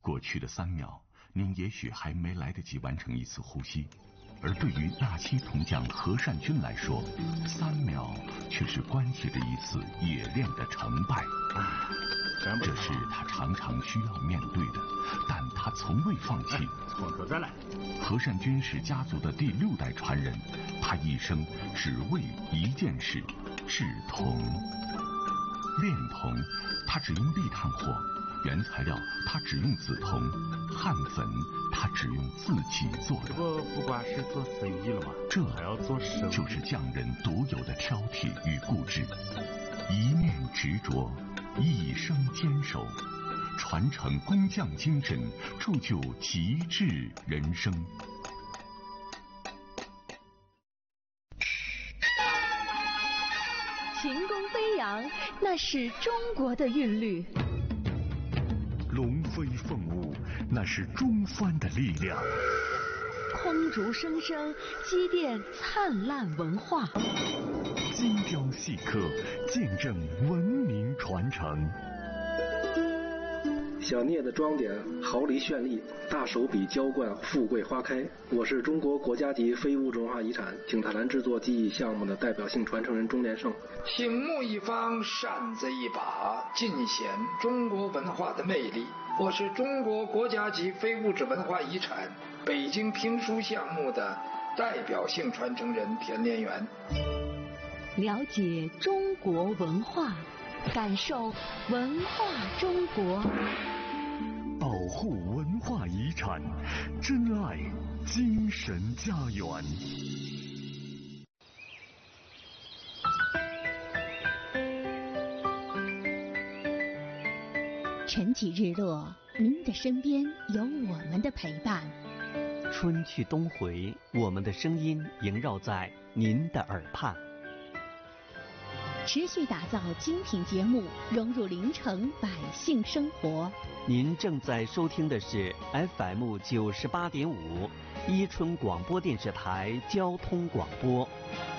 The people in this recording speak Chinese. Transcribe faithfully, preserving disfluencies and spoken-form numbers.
过去的三秒，您也许还没来得及完成一次呼吸，而对于纳西铜匠何善军来说，三秒却是关系着一次冶炼的成败。这是他常常需要面对的，但他从未放弃。 从头再来。 何善军是家族的第六代传人，他一生只为一件事：制铜。炼铜，他只用砾炭火。原材料他只用紫铜，焊粉他只用自己做的。 这不不光是做生意了吗？ 这还要做生意， 就是匠人独有的挑剔与固执，一念执着，一生坚守，传承工匠精神，铸就极致人生。 琴弓飞扬，那是中国的韵律。 龙飞凤舞，那是中酸的力量； 空竹声声，积淀灿烂文化； 精雕细刻，见证文明传承。 小聂的装点毫厘绚丽，大手笔浇灌富贵花开。我是中国国家级非物质文化遗产景泰蓝制作技艺项目的代表性传承人钟连胜。 醒目一方，扇子一把，尽显中国文化的魅力。我是中国国家级非物质文化遗产北京评书项目的代表性传承人田连元。 了解中国文化，感受文化中国。 保护文化遗产，珍爱精神家园。 晨起日落，您的身边有我们的陪伴。 春去冬回，我们的声音萦绕在您的耳畔。 持续打造精品节目，融入临城百姓生活。 您正在收听的是 F M 九十八点五，伊春广播电视台交通广播。